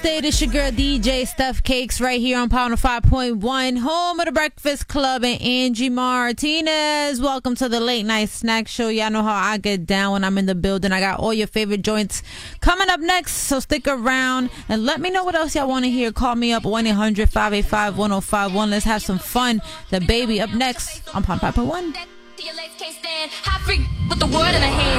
It's your girl DJ Steph Cakes right here on Power 5.1, home of the Breakfast Club, and Angie Martinez. Welcome to the late night snack show. Y'all know how I get down when I'm in the building. I got all your favorite joints coming up next, so stick around and let me know what else y'all want to hear. Call me up 1-800-585-1051. Let's have some fun. The Baby up next on Power 5.1. Your legs can't stand. Hot freak with the word in her hand.